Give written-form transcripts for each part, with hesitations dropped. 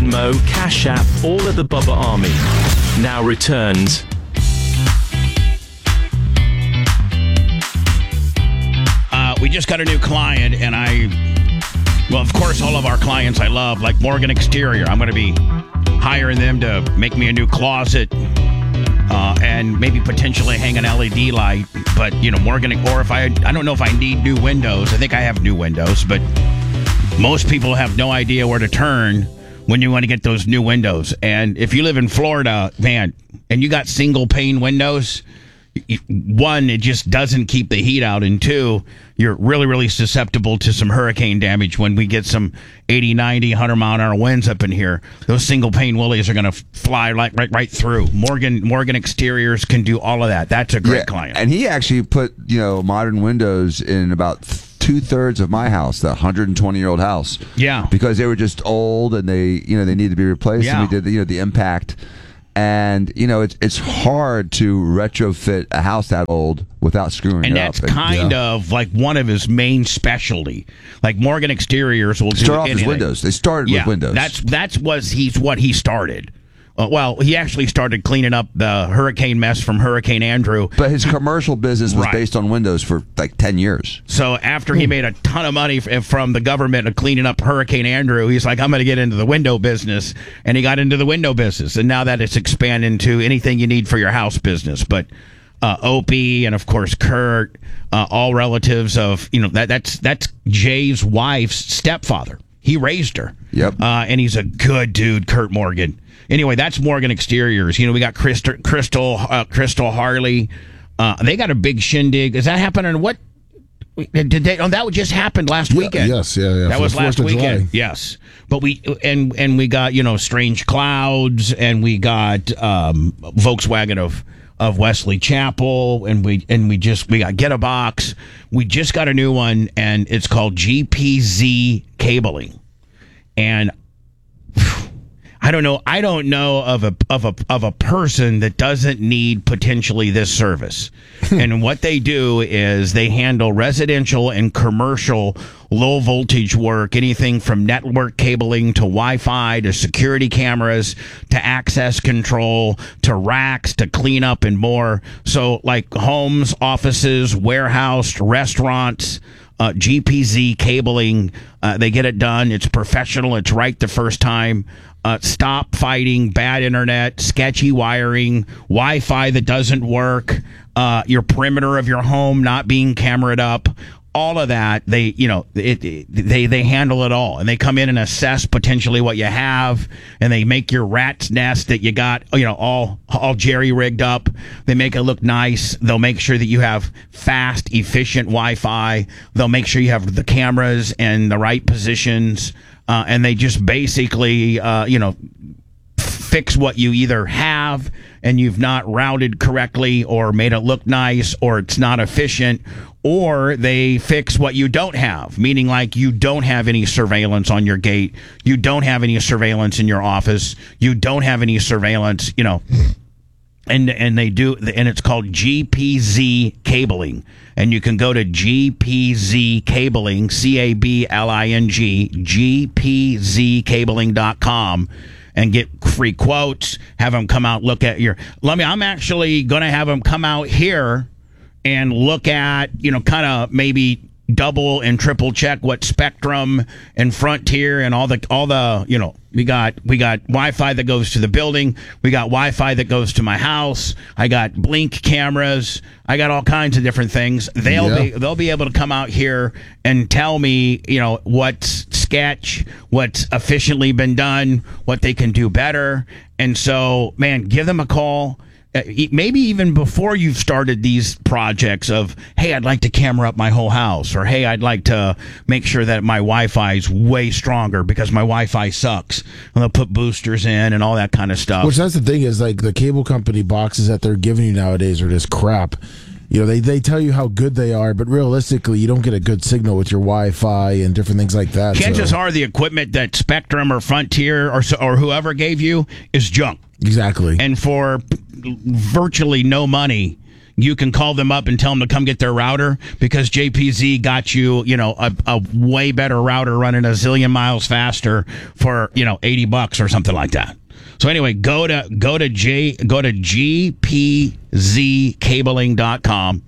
Venmo, Cash App, all of the Bubba Army. Now returns. We just got a new client, and well, of course, all of our clients I love, like Morgan Exterior. I'm going to be hiring them to make me a new closet and maybe potentially hang an LED light. But, Morgan, or if I don't know if I need new windows. I think I have new windows, but most people have no idea where to turn when you want to get those new windows. And if you live in Florida, man, and you got single pane windows, one, it just doesn't keep the heat out, and two, you're really, really susceptible to some hurricane damage when we get some 80, 90, 100-mile-an-hour winds up in here. Those single-pane willies are going to fly right through. Morgan Exteriors can do all of that. That's a great client. And he actually put, modern windows in about 2/3 of my house, the 120-year-old house. Yeah. Because they were just old and they needed to be replaced. Yeah. And we did the impact. And, it's hard to retrofit a house that old without screwing and it up. And that's kind of like one of his main specialty. Like Morgan Exteriors will start off anything. as windows. They started with windows. That's what he started. Well, he actually started cleaning up the hurricane mess from Hurricane Andrew. But his commercial business was based on windows for like 10 years. So after he made a ton of money from the government of cleaning up Hurricane Andrew, he's like, I'm going to get into the window business. And he got into the window business. And now that it's expanded into anything you need for your house business. But Opie and, of course, Kurt, all relatives of, that's Jay's wife's stepfather. He raised her. Yep. And he's a good dude, Kurt Morgan. Anyway, that's Morgan Exteriors. We got Crystal Harley. They got a big shindig. Is that happening? What did they? Oh, that just happened last weekend. Yes, yeah. That was last weekend. July. Yes, but we got Strange Clouds, and we got Volkswagen of Wesley Chapel, and we got Get a Box. We just got a new one, and it's called GPZ Cabling, and I don't know of a person that doesn't need potentially this service. And what they do is they handle residential and commercial low voltage work, anything from network cabling to Wi-Fi to security cameras to access control to racks to cleanup and more. So like homes, offices, warehouse, restaurants, GPZ cabling, they get it done. It's professional. It's right the first time. Stop fighting bad internet, sketchy wiring, Wi-Fi that doesn't work, your perimeter of your home not being cameraed up. All of that, they handle it all, and they come in and assess potentially what you have, and they make your rat's nest that you got, all jerry rigged up. They make it look nice. They'll make sure that you have fast, efficient Wi-Fi. They'll make sure you have the cameras in the right positions, and they just basically, fix what you either have and you've not routed correctly or made it look nice or it's not efficient, or they fix what you don't have, meaning like you don't have any surveillance on your gate, you don't have any surveillance in your office, you don't have any surveillance, and they do, and it's called GPZ Cabling. And you can go to GPZ Cabling, CABLING, GPZCabling.com, and get free quotes. Have them come out, look at I'm actually going to have them come out here and look at, kind of maybe double and triple check what Spectrum and Frontier and all the we got Wi-Fi that goes to the building, we got Wi-Fi that goes to my house, I got Blink cameras, I got all kinds of different things. They'll be able to come out here and tell me, what's sketch, what's efficiently been done, what they can do better. And so, man, give them a call. Maybe even before you've started these projects of, hey, I'd like to camera up my whole house, or hey, I'd like to make sure that my Wi-Fi is way stronger because my Wi-Fi sucks. And they'll put boosters in and all that kind of stuff. Which that's the thing is, like, the cable company boxes that they're giving you nowadays are just crap. They tell you how good they are, but realistically, you don't get a good signal with your Wi-Fi and different things like that. Chances are the equipment that Spectrum or Frontier or whoever gave you is junk. Exactly. And for virtually no money, you can call them up and tell them to come get their router because JPZ got you, a way better router running a zillion miles faster for, $80 or something like that. So anyway, go to gpzcabling.com.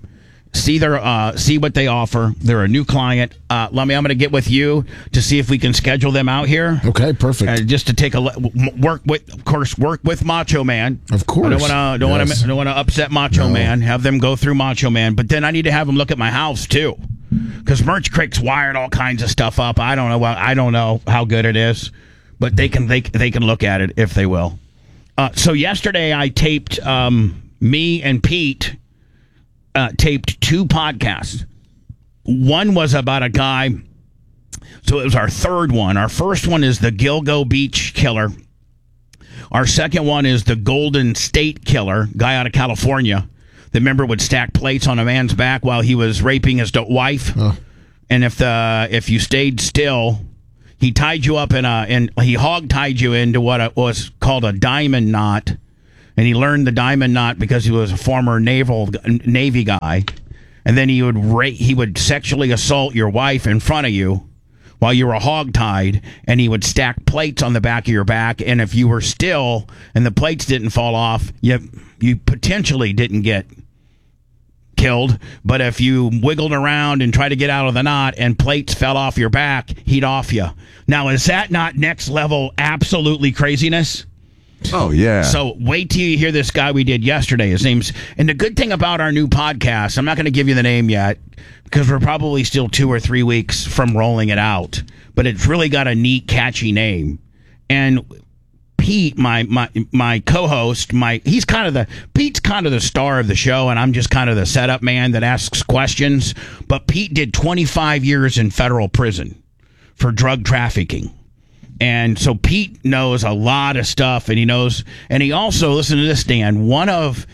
See what they offer. They're a new client. Lummy, I'm going to get with you to see if we can schedule them out here. Okay, perfect. Just to take work with Macho Man. Of course. I don't want to upset Macho Man. Have them go through Macho Man, but then I need to have them look at my house too, because Merch Creek's wired all kinds of stuff up. I don't know how good it is, but they can look at it if they will. So yesterday I taped me and Pete. Taped 2 podcasts. One was about a guy, so it was our third one. Our first one is the Gilgo Beach Killer. Our second one is the Golden State Killer, guy out of California. The member would stack plates on a man's back while he was raping his wife. And if you stayed still, he tied you up he hog tied you into what was called a diamond knot. And he learned the diamond knot because he was a former Navy guy. And then he would sexually assault your wife in front of you while you were hogtied, and he would stack plates on the back of your back. And if you were still and the plates didn't fall off, you potentially didn't get killed. But if you wiggled around and tried to get out of the knot and plates fell off your back, he'd off you. Now, is that not next level absolutely craziness? Oh, yeah. So wait till you hear this guy we did yesterday. His name's... And the good thing about our new podcast, I'm not going to give you the name yet because we're probably still 2 or 3 weeks from rolling it out. But it's really got a neat, catchy name. And Pete, my co-host, Pete's kind of the star of the show, and I'm just kind of the setup man that asks questions. But Pete did 25 years in federal prison for drug trafficking. And so Pete knows a lot of stuff, and he also, listen to this, Dan, one of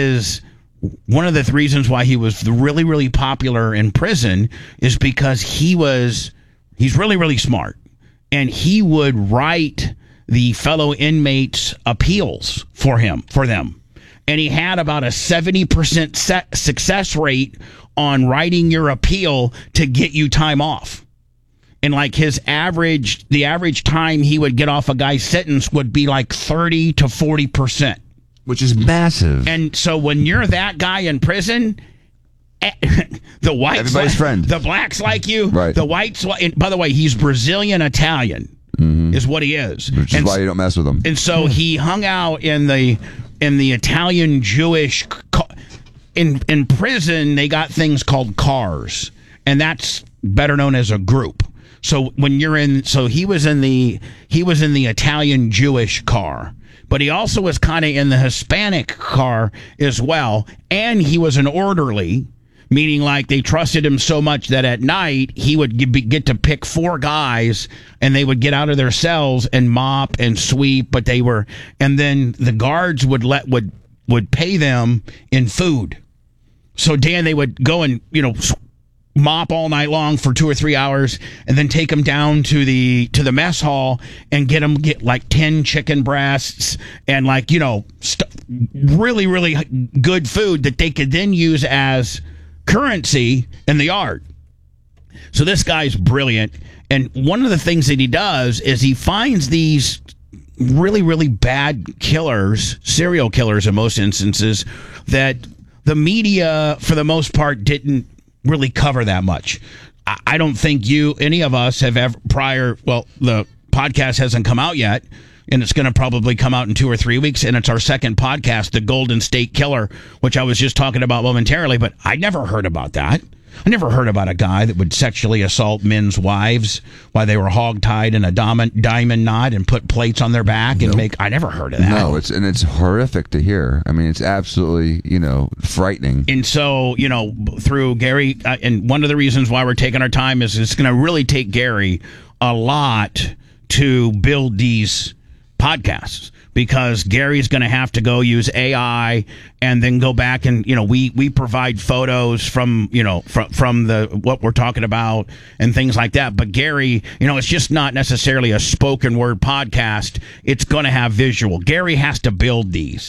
the reasons why he was really, really popular in prison is because he's really, really smart, and he would write the fellow inmates' appeals for them. And he had about a 70% success rate on writing your appeal to get you time off. And like the average time he would get off a guy's sentence would be like 30 to 40%. Which is massive. And so when you're that guy in prison, the whites, everybody's friend. The blacks like you. Right. The whites, and by the way, he's Brazilian Italian, is what he is. Which is why you don't mess with him. And so he hung out in the Italian Jewish. In prison, they got things called cars, and that's better known as a group. So when he was in the Italian Jewish car, but he also was kind of in the Hispanic car as well, and he was an orderly, meaning like they trusted him so much that at night he would get to pick 4 guys, and they would get out of their cells and mop and sweep, and then the guards would pay them in food. So Dan, they would go and mop all night long for 2 or 3 hours, and then take them down to the mess hall and get like 10 chicken breasts and really, really good food that they could then use as currency in the yard. So this guy's brilliant, and one of the things that he does is he finds these really, really bad serial killers in most instances, that the media for the most part didn't really cover that much. I don't think any of us have ever the podcast hasn't come out yet, and it's going to probably come out in 2 or 3 weeks, and it's our second podcast, The Golden State Killer, which I was just talking about momentarily, but I never heard about that. I never heard about a guy that would sexually assault men's wives while they were hogtied in a diamond knot and put plates on their back and I never heard of that. No, it's horrific to hear. I mean, it's absolutely, frightening. And so, through Gary, and one of the reasons why we're taking our time is it's going to really take Gary a lot to build these podcasts, because Gary's going to have to go use AI and then go back and, we provide photos from what we're talking about and things like that. But Gary, it's just not necessarily a spoken word podcast. It's going to have visual. Gary has to build these.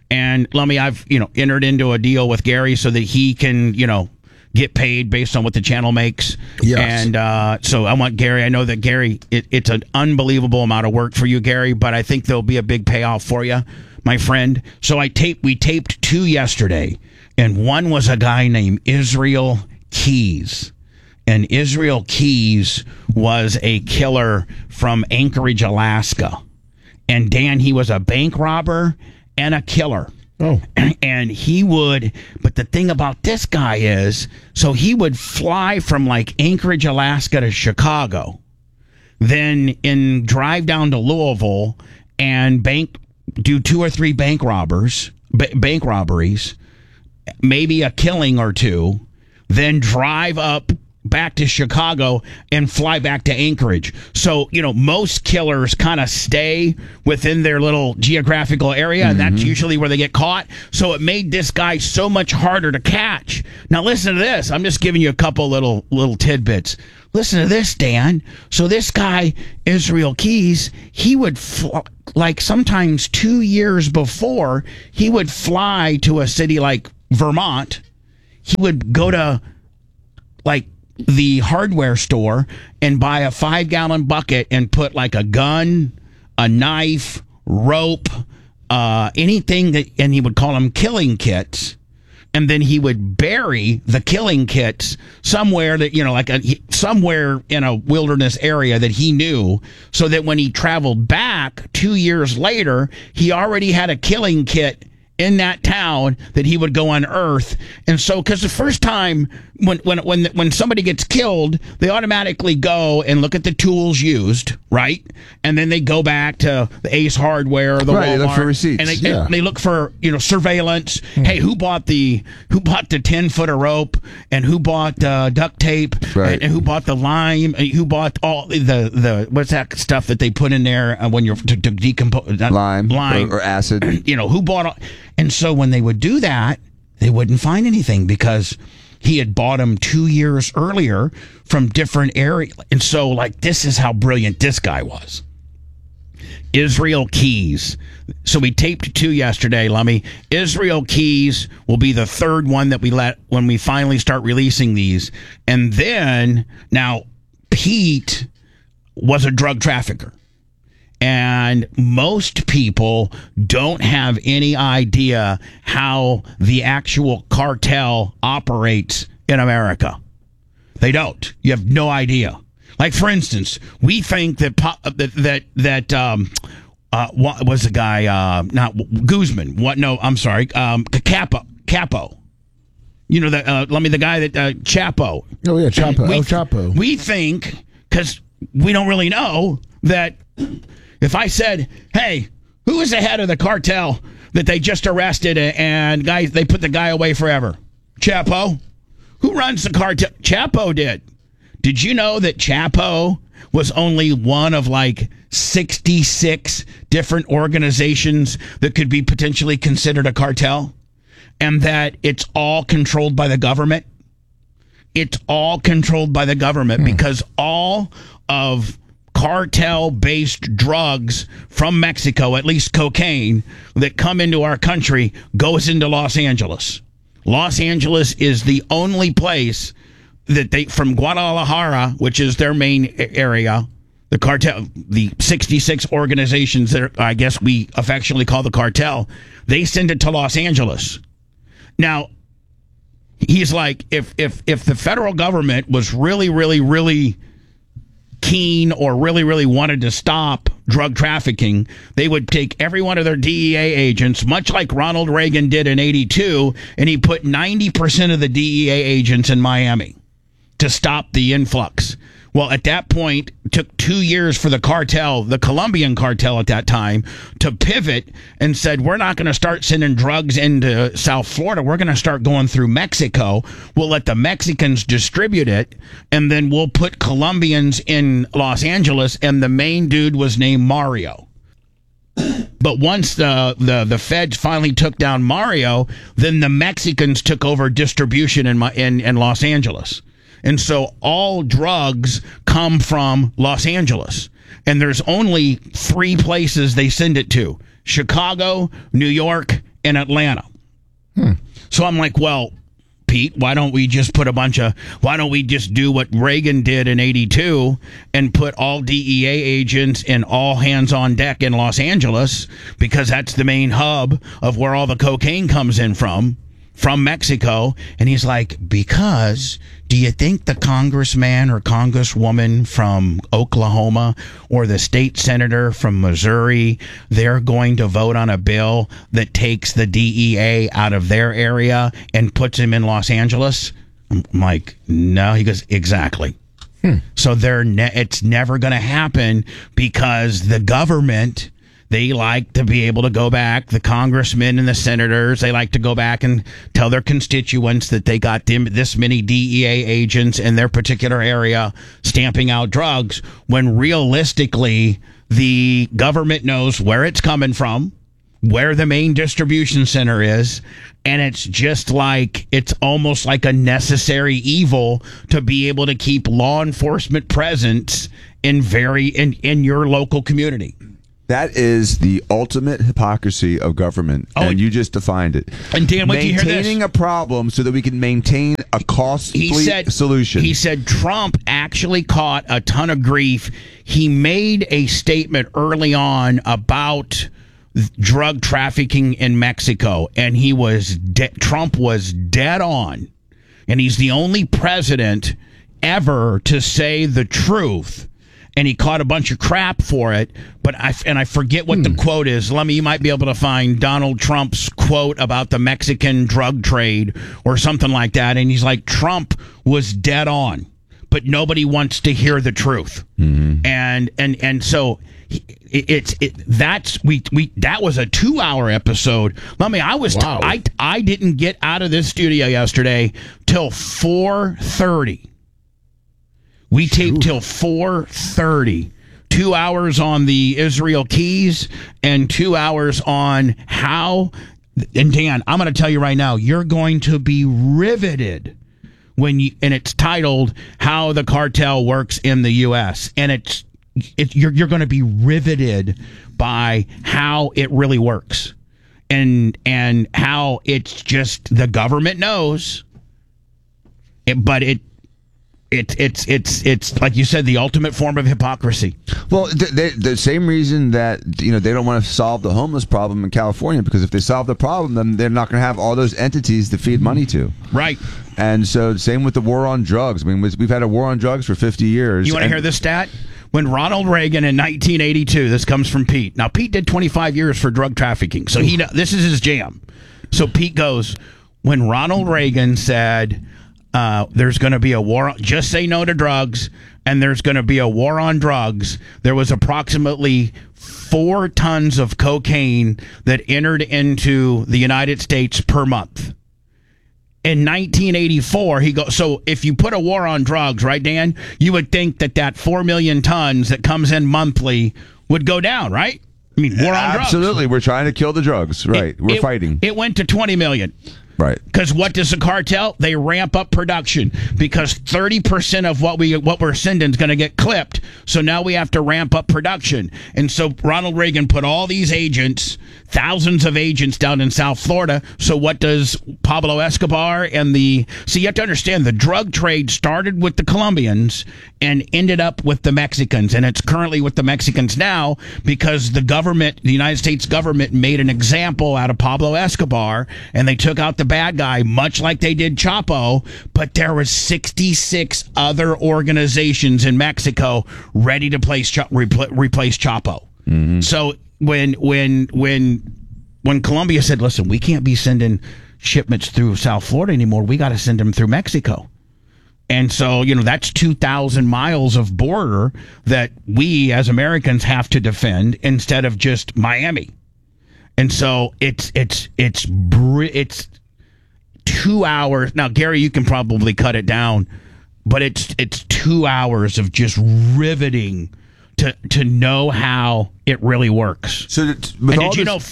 And Lummy, I've entered into a deal with Gary so that he can get paid based on what the channel makes. Yes. And so I want Gary. I know that Gary, it's an unbelievable amount of work for you, Gary, but I think there'll be a big payoff for you, my friend. So we taped 2 yesterday, and one was a guy named Israel Keys. And Israel Keys was a killer from Anchorage, Alaska. And Dan, he was a bank robber and a killer. Oh. And but the thing about this guy is, so he would fly from like Anchorage, Alaska to Chicago, then drive down to Louisville and do 2 or 3 bank robberies, maybe a killing or 2, then drive up back to Chicago and fly back to Anchorage. So, most killers kind of stay within their little geographical area, and that's usually where they get caught. So it made this guy so much harder to catch. Now listen to this. I'm just giving you a couple little tidbits. Listen to this, Dan. So this guy, Israel Keys, he would like sometimes 2 years before, he would fly to a city like Vermont. He would go to like the hardware store and buy a 5-gallon bucket and put like a gun, a knife, rope, anything and he would call them killing kits. And then he would bury the killing kits somewhere that, somewhere in a wilderness area that he knew, so that when he traveled back 2 years later, he already had a killing kit in that town that he would go unearth. And so, because the first time when somebody gets killed, they automatically go and look at the tools used, right? And then they go back to the Ace Hardware or the Walmart. They look for receipts. And they look for surveillance. Hey, who bought the 10-foot of rope, and who bought duct tape, right, and who bought the lime, and who bought all the what's that stuff that they put in there when you're to decompose lime or acid. Who bought all. And so when they would do that, they wouldn't find anything because he had bought them 2 years earlier from different areas. And so, this is how brilliant this guy was. Israel Keys. So we taped 2 yesterday, Lummy. Israel Keys will be the third one that we let when we finally start releasing these. And then, now, Pete was a drug trafficker. And most people don't have any idea how the actual cartel operates in America. They don't. You have no idea. Like, for instance, we think that what was the guy? Not Guzman. What? No, I'm sorry. Capo. The guy that Chapo. Oh yeah, Chapo. Chapo. We think, because we don't really know, that if I said, hey, who is the head of the cartel that they just arrested and guys, they put the guy away forever? Chapo. Who runs the cartel? Chapo did. Did you know that Chapo was only one of 66 different organizations that could be potentially considered a cartel? And that it's all controlled by the government? It's all controlled by the government because all of cartel-based drugs from Mexico, at least cocaine, that come into our country goes into Los Angeles. Los Angeles is the only place that from Guadalajara, which is their main area, the cartel, the 66 organizations that I guess we affectionately call the cartel, they send it to Los Angeles. Now, he's like, if the federal government was really, really, really keen or really, really wanted to stop drug trafficking, they would take every one of their DEA agents, much like Ronald Reagan did in 82, and he put 90% of the DEA agents in Miami to stop the influx. Well, at that point, it took 2 years for the cartel, the Colombian cartel at that time, to pivot and said, we're not going to start sending drugs into South Florida. We're going to start going through Mexico. We'll let the Mexicans distribute it, and then we'll put Colombians in Los Angeles, and the main dude was named Mario. But once the feds finally took down Mario, then the Mexicans took over distribution in Los Angeles. And so all drugs come from Los Angeles. And there's only 3 places they send it to: Chicago, New York, in Atlanta. So I'm like, well, Pete, why don't we just do what Reagan did in 82 and put all DEA agents and all hands on deck in Los Angeles, because that's the main hub of where all the cocaine comes in from Mexico. And he's like, because do you think the congressman or congresswoman from Oklahoma or the state senator from Missouri, they're going to vote on a bill that takes the DEA out of their area and puts him in Los Angeles? I'm like, no. He goes, exactly. So it's never going to happen, because the government, they like to be able to go back, the congressmen and the senators, they like to go back and tell their constituents that they got this many DEA agents in their particular area stamping out drugs, when realistically the government knows where it's coming from, where the main distribution center is, and it's almost like a necessary evil to be able to keep law enforcement presence in your local community. That is the ultimate hypocrisy of government, and you just defined it. And Dan, what did you hear this? Maintaining a problem so that we can maintain a costly solution. He said Trump actually caught a ton of grief. He made a statement early on about drug trafficking in Mexico, and Trump was dead on. And he's the only president ever to say the truth. And he caught a bunch of crap for it, but I forget what the quote is. You might be able to find Donald Trump's quote about the Mexican drug trade or something like that. And he's like, Trump was dead on, but nobody wants to hear the truth. Mm-hmm. And so that was a 2-hour episode. I didn't get out of this studio yesterday till 4:30. We taped till 4:30. 2 hours on the Israel Keys and 2 hours on how. And Dan, I'm going to tell you right now, you're going to be riveted and it's titled "How the Cartel Works in the U.S." And you're going to be riveted by how it really works, and how it's just the government knows, but it's like you said, the ultimate form of hypocrisy. Well, the same reason that they don't want to solve the homeless problem in California, because if they solve the problem, then they're not going to have all those entities to feed money to. Right. And so same with the war on drugs. I mean, we've had a war on drugs for 50 years. You want to hear this stat? When Ronald Reagan in 1982, this comes from Pete. Now, Pete did 25 years for drug trafficking, so this is his jam. So Pete goes, when Ronald Reagan said, there's going to be a war, just say no to drugs, and there's going to be a war on drugs, there was approximately 4 tons of cocaine that entered into the United States per month. In 1984, he goes, so if you put a war on drugs, right, Dan, you would think that 4 million tons that comes in monthly would go down, right? I mean, war on drugs. Absolutely. We're trying to kill the drugs, right? We're fighting. It went to 20 million. Right. Because what does the cartel? They ramp up production, because 30% of what we're sending is going to get clipped. So now we have to ramp up production. And so Ronald Reagan put all these agents, thousands of agents down in South Florida. So what does Pablo Escobar you have to understand, the drug trade started with the Colombians and ended up with the Mexicans. And it's currently with the Mexicans now, because the United States government made an example out of Pablo Escobar, and they took out the bad guy, much like they did Chapo, but there was 66 other organizations in Mexico ready to replace Chapo. Mm-hmm. So when Colombia said, listen, we can't be sending shipments through South Florida anymore, we got to send them through Mexico. And so, that's 2,000 miles of border that we as Americans have to defend instead of just Miami. And so it's 2 hours. Now, Gary, you can probably cut it down, but it's 2 hours of just riveting to know how it really works. So, did you know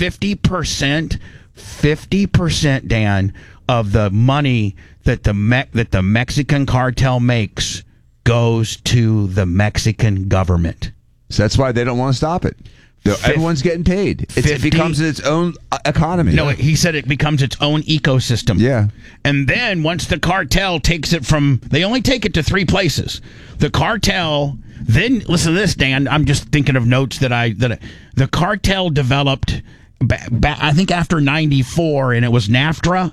50%, Dan, of the money that the Mexican cartel makes goes to the Mexican government? So that's why they don't want to stop it. Everyone's getting paid. It becomes its own economy. No, he said it becomes its own ecosystem. Yeah. And then once the cartel takes it from, they only take it to 3 places. The cartel, then listen to this, Dan. I'm just thinking of notes the cartel developed. I think after '94, and it was NAFTA,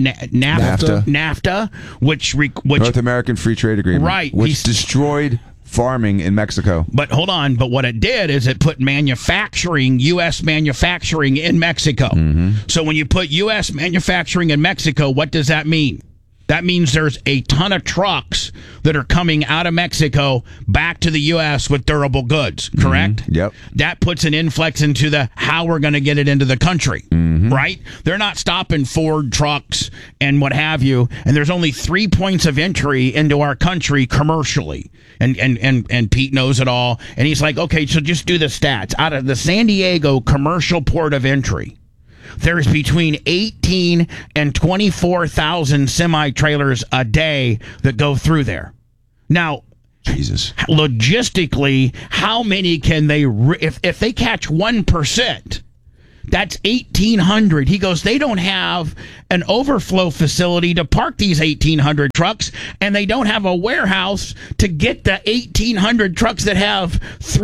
which North American Free Trade Agreement, right, which destroyed farming in Mexico. But hold on, but what it did is it put U.S. manufacturing in Mexico. So when you put U.S. manufacturing in Mexico, what does that mean? That means there's a ton of trucks that are coming out of Mexico back to the U.S. with durable goods, correct? Yep. That puts an influx into how we're going to get it into the country, right? They're not stopping Ford trucks and what have you, and there's only 3 points of entry into our country commercially. And Pete knows it all, and he's like, okay, so just do the stats. Out of the San Diego commercial port of entry, there's between 18 and 24,000 semi-trailers a day that go through there. Now, Jesus, logistically, how many can they, if they catch 1%, that's 1,800. He goes, they don't have an overflow facility to park these 1,800 trucks, and they don't have a warehouse to get the 1,800 trucks that have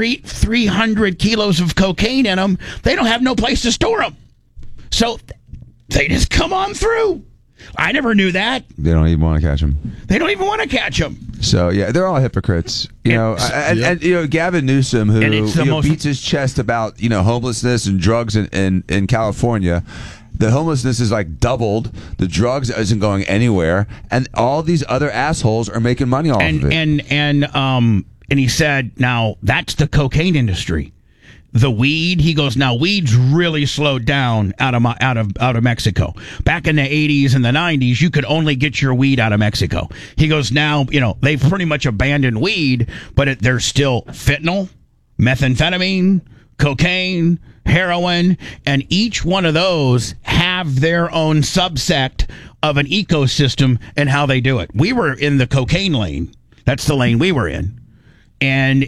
300 kilos of cocaine in them. They don't have no place to store them. So they just come on through. I never knew that. They don't even want to catch them. They don't even want to catch them. So yeah, they're all hypocrites, and Gavin Newsom, who beats his chest about homelessness and drugs in California. The homelessness is like doubled. The drugs isn't going anywhere, and all these other assholes are making money off of it. And he said, now that's the cocaine industry. The weed, he goes, now weed's really slowed down out of Mexico. Back in the 80s and the 90s, you could only get your weed out of Mexico. He goes, now, they've pretty much abandoned weed, but there's still fentanyl, methamphetamine, cocaine, heroin, and each one of those have their own subsect of an ecosystem and how they do it. We were in the cocaine lane. That's the lane we were in. And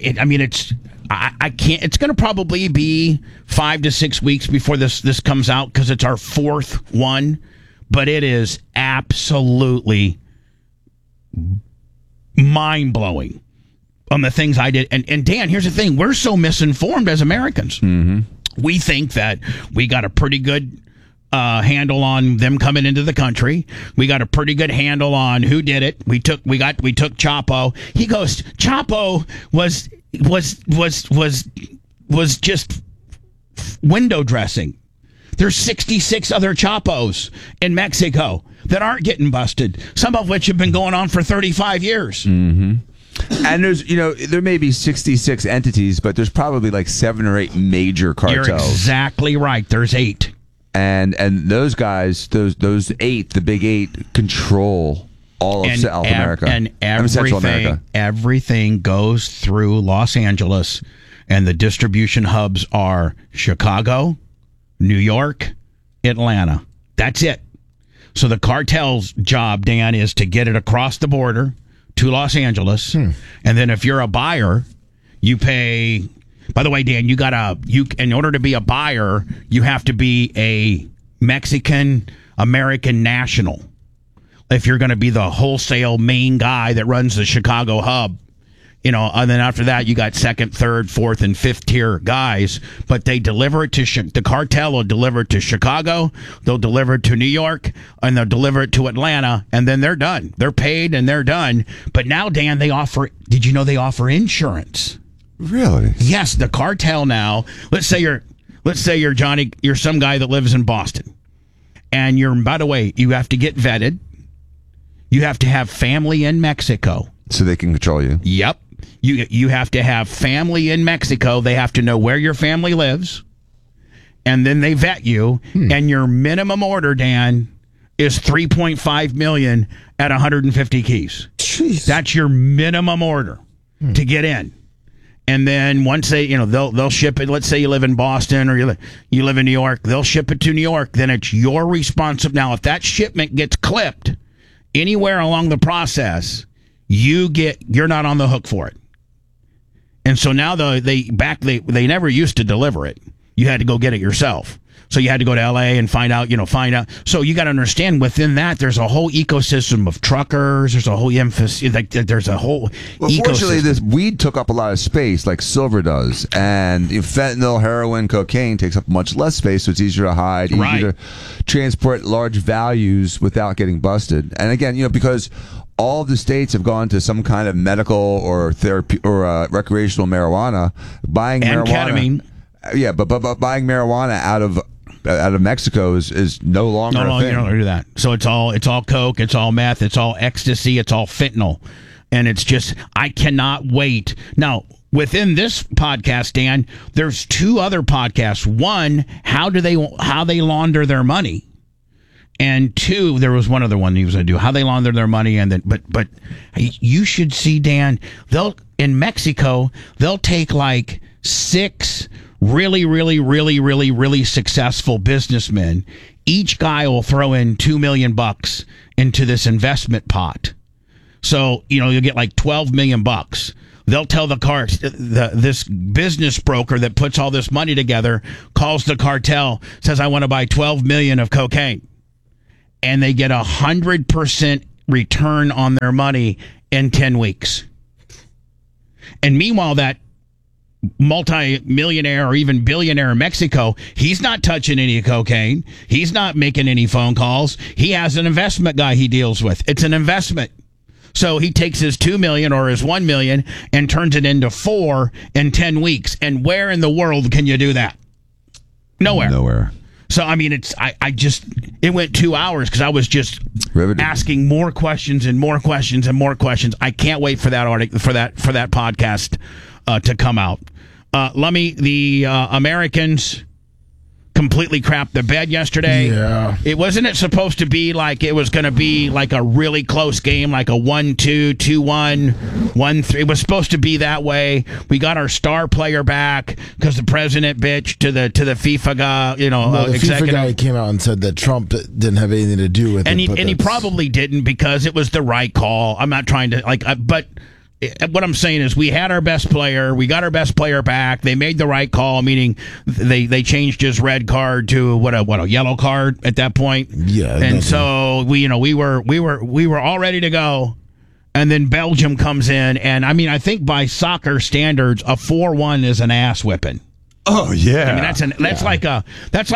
I can't. It's going to probably be 5 to 6 weeks before this comes out because it's our 4th one. But it is absolutely mind blowing on the things I did. And Dan, here's the thing: we're so misinformed as Americans. We think that we got a pretty good handle on them coming into the country. We got a pretty good handle on who did it. We took Chapo. He goes, Chapo was just window dressing. There's 66 other Chapos in Mexico that aren't getting busted, some of which have been going on for 35 years. And there's, there may be 66 entities, but there's probably like 7 or 8 major cartels. You're exactly right. There's 8. And those guys, those 8, the big 8, control all of South America and Central America. Everything goes through Los Angeles, and the distribution hubs are Chicago, New York, Atlanta. That's it. So the cartel's job, Dan, is to get it across the border to Los Angeles, and then if you're a buyer, you pay. By the way, Dan, in order to be a buyer, you have to be a Mexican American national. If you're going to be the wholesale main guy that runs the Chicago hub, and then after that, you got 2nd, 3rd, 4th, and 5th tier guys, but they deliver it to the cartel will deliver it to Chicago, they'll deliver it to New York, and they'll deliver it to Atlanta, and then they're done. They're paid and they're done. But now, Dan, did you know they offer insurance? Really? Yes, the cartel now. Let's say you're Johnny. You're some guy that lives in Boston, and by the way, you have to get vetted. You have to have family in Mexico, so they can control you. Yep. You have to have family in Mexico. They have to know where your family lives, and then they vet you. And your minimum order, Dan, is $3.5 million at 150 keys. Jeez. That's your minimum order to get in. And then once they'll ship it. Let's say you live in Boston or you live in New York. They'll ship it to New York. Then it's your responsibility. Now, if that shipment gets clipped anywhere along the process, you're not on the hook for it. And so now they never used to deliver it. You had to go get it yourself. So you had to go to L.A. and find out. So you got to understand within that, there's a whole ecosystem of truckers. There's a whole emphasis. Like there's a whole ecosystem. Fortunately, this weed took up a lot of space, like silver does, and fentanyl, heroin, cocaine takes up much less space, so it's easier to hide, easier to transport large values without getting busted. And again, because all of the states have gone to some kind of medical or therapy or recreational marijuana, buying and marijuana. Ketamine. Yeah, but buying marijuana out of Mexico is no longer a thing. You don't do that. So it's all coke, it's all meth, it's all ecstasy, it's all fentanyl, and it's just I cannot wait. Now within this podcast, Dan, there's 2 other podcasts. One, how they launder their money, and 2, there was one other one he was going to do how they launder their money, and then but you should see, Dan. In Mexico they'll take like 6 really, really, really, really, really successful businessmen. Each guy will throw in $2 million into this investment pot. So, you'll get like $12 million. They'll tell this business broker that puts all this money together, calls the cartel, says, I want to buy 12 million of cocaine. And they get 100% return on their money in 10 weeks. And meanwhile, that multi-millionaire or even billionaire in Mexico, he's not touching any cocaine. He's not making any phone calls. He has an investment guy he deals with. It's an investment. So he takes his 2 million or his 1 million and turns it into 4 in 10 weeks. And where in the world can you do that? Nowhere. So, I mean, it went 2 hours because I was just asking more questions and more questions and more questions. I can't wait for that article, for that podcast to come out. The Americans completely crapped the bed yesterday. Yeah. Wasn't it supposed to be like it was going to be like a really close game, like a 1-2, 2-1, 1-3. It was supposed to be that way. We got our star player back because the president bitched to the FIFA guy, the executive. FIFA guy came out and said that Trump didn't have anything to do with it. And he probably didn't because it was the right call. I'm not trying to but what I'm saying is we had our best player. We got our best player back. They made the right call, meaning they changed his red card to a yellow card at that point. Yeah. And so we were all ready to go. And then Belgium comes in, and I mean, I think by soccer standards, a 4-1 is an ass whipping. Oh yeah, I mean that's like a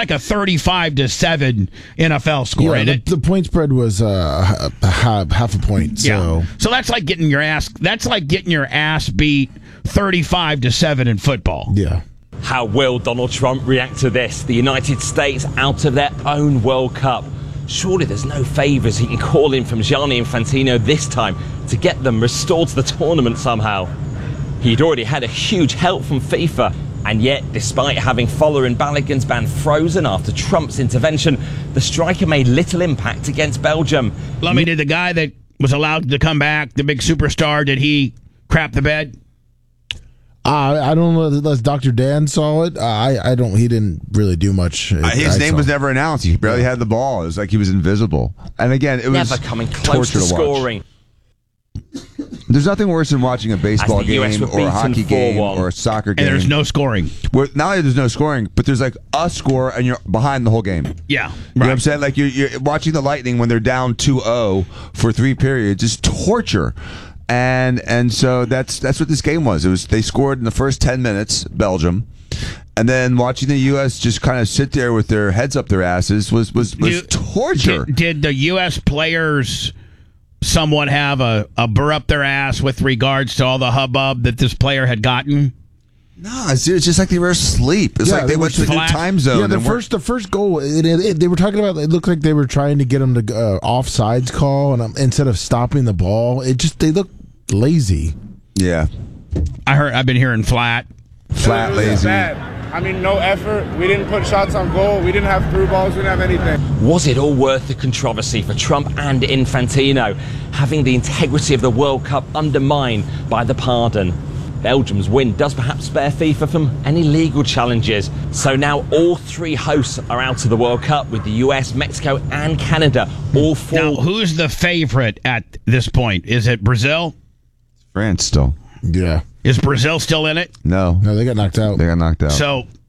35-7 NFL score. Yeah, the point spread was half a point. So so that's like getting your ass. That's like getting your ass beat 35-7 in football. Yeah. How will Donald Trump react to this? The United States out of their own World Cup. Surely there's no favours he can call in from Gianni Infantino this time to get them restored to the tournament somehow. He'd already had a huge help from FIFA. And yet, despite having Fowler and Balogun's ban frozen after Trump's intervention, the striker made little impact against Belgium. Lummy, did the guy that was allowed to come back, the big superstar, did he crap the bed? I don't know unless Dr. Dan saw it. I don't. He didn't really do much. His name was never announced. He barely had the ball. It was like he was invisible. And again, it was never coming close to scoring. There's nothing worse than watching a baseball game or a hockey game or a soccer game. And there's no scoring. Where not only there's no scoring, but there's like a score and you're behind the whole game. Yeah. You know what I'm saying? Like you're watching the Lightning when they're down 2-0 for 3 periods. It's torture. And so that's what this game was. They scored in the first 10 minutes, Belgium. And then watching the U.S. just kind of sit there with their heads up their asses was torture. Did the U.S. players somewhat have a burr up their ass with regards to all the hubbub that this player had gotten? No, it's just like they were asleep. It's like they went to a new time zone. Yeah, the first goal, they were talking about, it looked like they were trying to get them to offsides call, and instead of stopping the ball, they looked lazy. Yeah. I've been hearing flat, lazy. Bad. I mean, no effort. We didn't put shots on goal. We didn't have through balls. We didn't have anything. Was it all worth the controversy for Trump and Infantino, having the integrity of the World Cup undermined by the pardon? Belgium's win does perhaps spare FIFA from any legal challenges. So now all 3 hosts are out of the World Cup, with the US, Mexico and Canada all 4. Now, who's the favorite at this point? Is it Brazil? France still. Yeah. Is Brazil still in it? No, they got knocked out. They got knocked out. So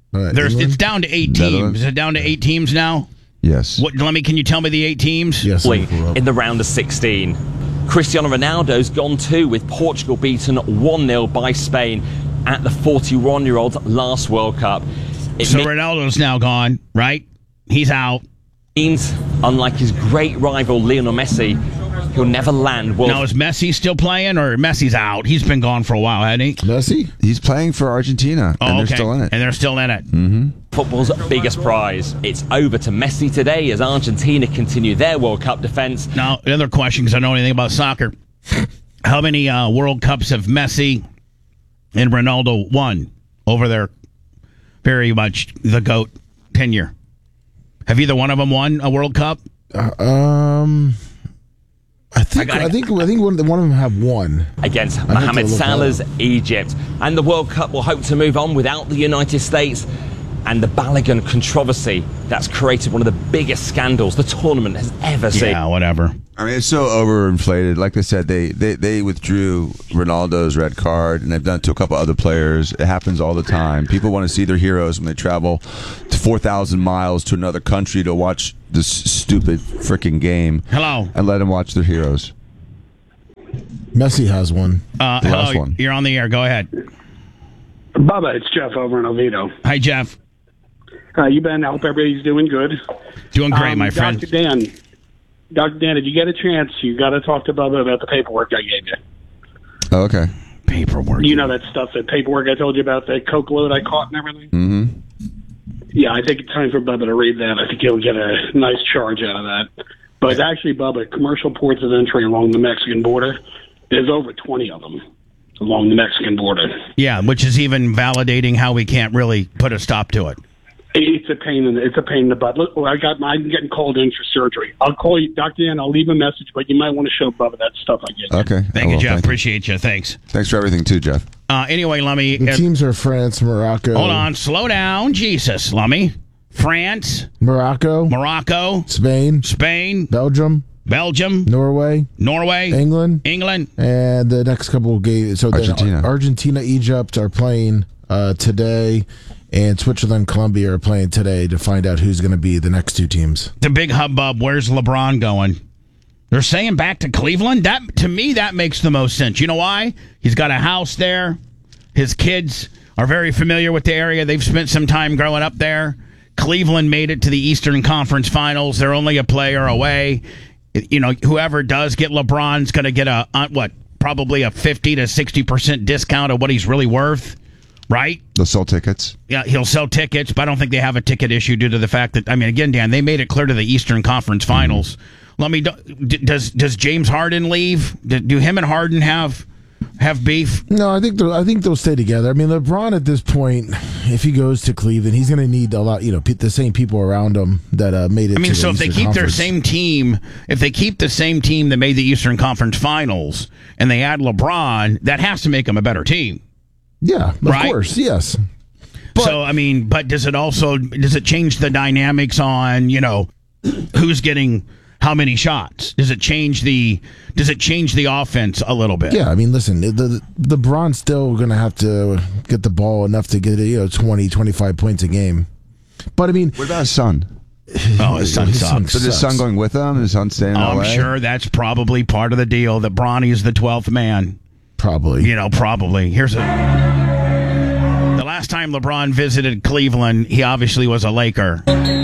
It's down to 8 teams. Is it down to 8 teams now? Yes. Can you tell me the 8 teams? Yes. In the round of 16. Cristiano Ronaldo's gone too, with Portugal beaten 1-0 by Spain at the 41-year-old's last World Cup. Ronaldo's now gone, right? He's out. Means, unlike his great rival Lionel Messi, he'll never land. Now, is Messi still playing, or Messi's out? He's been gone for a while, hasn't he? Messi? He's playing for Argentina, and they're still in it. And they're still in it. Mm-hmm. Football's biggest prize. It's over to Messi today as Argentina continue their World Cup defense. Now, another question, because I know anything about soccer. How many World Cups have Messi and Ronaldo won over their very much the GOAT tenure? Have either one of them won a World Cup? I think one of them have won against Mohamed Salah's Egypt, and the World Cup will hope to move on without the United States. And the Balogun controversy that's created one of the biggest scandals the tournament has ever seen. Yeah, whatever. I mean, it's so overinflated. Like I said, they withdrew Ronaldo's red card, and they've done it to a couple other players. It happens all the time. People want to see their heroes when they travel to 4,000 miles to another country to watch this stupid freaking game. Hello. And let them watch their heroes. Messi has one. The hello, last one. You're on the air. Go ahead. Bubba, it's Jeff over in Oviedo. Hi, Jeff. How you been? I hope everybody's doing good. Doing great, my friend. Dr. Dan, if you get a chance, you got to talk to Bubba about the paperwork I gave you. Oh, okay. Paperwork. You know that stuff, that paperwork I told you about, the coke load I caught and everything? Mm-hmm. Yeah, I think it's time for Bubba to read that. I think he'll get a nice charge out of that. But actually, Bubba, commercial ports of entry along the Mexican border, there's over 20 of them along the Mexican border. Yeah, which is even validating how we can't really put a stop to it. It's a pain in the butt. Look, I'm getting called in for surgery. I'll call you, Dr. Dan. I'll leave a message, but you might want to show Bubba that stuff I get. Okay. Thank you, Jeff. Appreciate you. Thanks. Thanks for everything, too, Jeff. Anyway, Lummy. The teams are France, Morocco. Hold on. Slow down. Jesus, Lummy. France. Morocco. Spain. Belgium. Norway. England. And the next couple of games. So Argentina, Egypt are playing today. And Switzerland, Colombia are playing today to find out who's going to be the next 2 teams. The big hubbub, where's LeBron going? They're saying back to Cleveland? To me, that makes the most sense. You know why? He's got a house there. His kids are very familiar with the area. They've spent some time growing up there. Cleveland made it to the Eastern Conference Finals. They're only a player away. You know, whoever does get LeBron's going to get probably a 50 to 60% discount of what he's really worth. Right? They'll sell tickets. Yeah, he'll sell tickets, but I don't think they have a ticket issue due to the fact that, I mean, again, Dan, they made it clear to the Eastern Conference Finals. Let me. Does James Harden leave? Do him and Harden have beef? No, I think they'll stay together. I mean, LeBron at this point, if he goes to Cleveland, he's going to need a lot. You know, the same people around him that made it. I mean, so if they keep their same team, if they keep the same team that made the Eastern Conference Finals, and they add LeBron, that has to make them a better team. Yeah, of course, yes. So, I mean, but does it change the dynamics on, you know, who's getting how many shots? Does it change the offense a little bit? Yeah, I mean, listen, the LeBron's still going to have to get the ball enough to get 20, 25 points a game. But I mean, what about his son? Oh, his son sucks. Is his son going with him? His son staying in LA? I'm sure that's probably part of the deal, that Bronny is the 12th man. Probably. You know, probably. The last time LeBron visited Cleveland, he obviously was a Laker.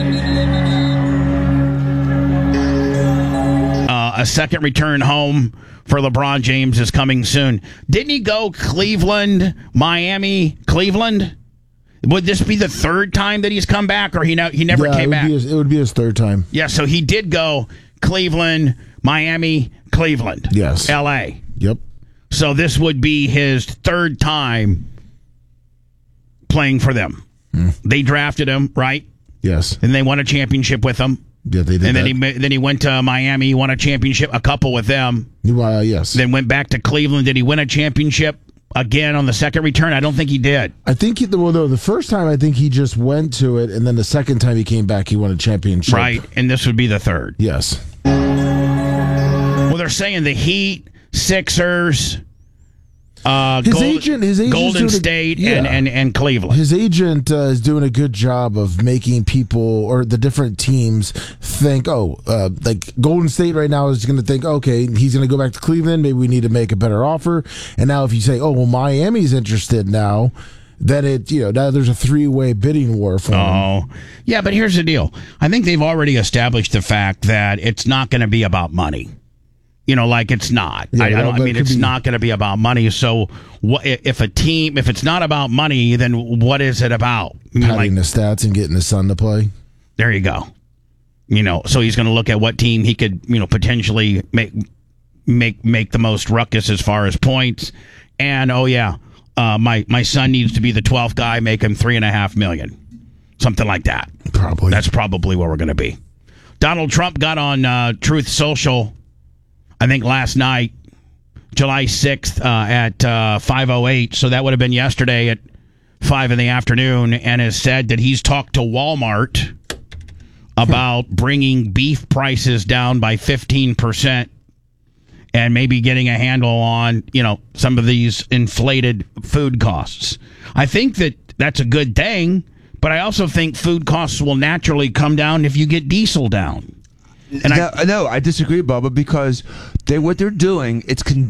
A second return home for LeBron James is coming soon. Didn't he go Cleveland, Miami, Cleveland? Would this be the third time that he's come back, or he never came back? It would be his third time. Yeah, so he did go Cleveland, Miami, Cleveland. Yes. L.A. Yep. So this would be his third time playing for them. They drafted him, right? Yes. And they won a championship with him. Yeah, they did. And then he went to Miami. He won a championship, a couple with them. Yes. Then went back to Cleveland. Did he win a championship again on the second return? I don't think he did. I think the first time I think he just went to it, and then the second time he came back, he won a championship. Right, and this would be the third. Yes. Well, they're saying the Heat, Sixers, His agent Golden State and Cleveland. His agent is doing a good job of making people or the different teams think, like Golden State right now is going to think, okay, he's going to go back to Cleveland. Maybe we need to make a better offer. And now if you say, Miami's interested now, then now there's a three-way bidding war for him. Oh, yeah, but here's the deal. I think they've already established the fact that it's not going to be about money. Like it's not. Yeah, it's not going to be about money. So if it's not about money, then what is it about? Padding the stats and getting his son to play. There you go. So he's going to look at what team he could, potentially make the most ruckus as far as points. And my son needs to be the 12th guy, make him $3.5 million, something like that. Probably. That's probably where we're going to be. Donald Trump got on Truth Social, I think last night, July 6th at 5:08. So that would have been yesterday at 5 in the afternoon, and has said that he's talked to Walmart about bringing beef prices down by 15% and maybe getting a handle on, some of these inflated food costs. I think that's a good thing, but I also think food costs will naturally come down if you get diesel down. And I disagree, Bubba, because what they're doing,